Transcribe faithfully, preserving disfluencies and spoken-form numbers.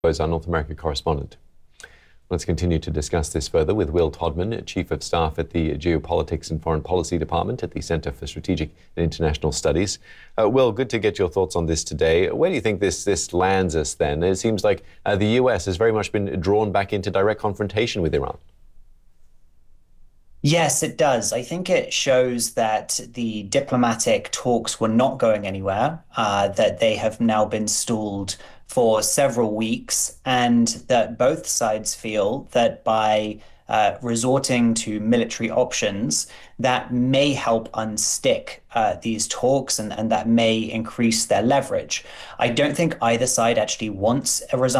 is our North America correspondent. Let's continue to discuss this further with Will Todman, Chief of Staff at the Geopolitics and Foreign Policy Department at the Center for Strategic and International Studies. Uh, Will, good to get your thoughts on this today. Where do you think this, this lands us then? It seems like uh, the U S has very much been drawn back into direct confrontation with Iran. Yes, it does. I think it shows that the diplomatic talks were not going anywhere, uh, that they have now been stalled for several weeks, and that both sides feel that by uh, resorting to military options, that may help unstick uh, these talks and, and that may increase their leverage. I don't think either side actually wants a resumption